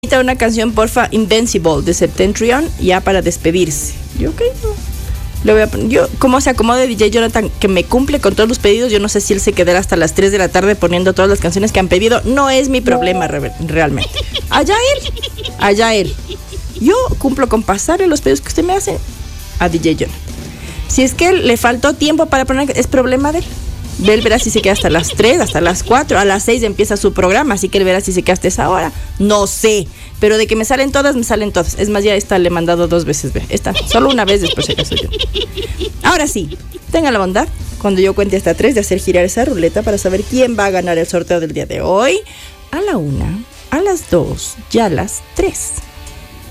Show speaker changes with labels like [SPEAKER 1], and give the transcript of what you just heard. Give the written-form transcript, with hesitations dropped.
[SPEAKER 1] Una canción, porfa, Invincible de Septentrion, ya para despedirse. Yo, ok, no. Le voy a poner, yo, como se acomode DJ Jonathan, que me cumple con todos los pedidos. Yo no sé si él se quedará hasta las 3 de la tarde poniendo todas las canciones que han pedido. No es mi problema, realmente. Allá él. Yo cumplo con pasarle los pedidos que usted me hace a DJ Jonathan. Si es que le faltó tiempo para poner, es problema de él. Él verá si se queda hasta las 3, hasta las 4, a las 6 empieza su programa, así que él verá si se queda hasta esa hora. No sé, pero de que me salen todas, me salen todas. Es más, ya esta le he mandado 2 veces, ve. Esta, solo una vez después si acaso yo. Ahora sí, tenga la bondad, cuando yo cuente hasta 3, de hacer girar esa ruleta para saber quién va a ganar el sorteo del día de hoy. A la 1, a las 2 y a las 3.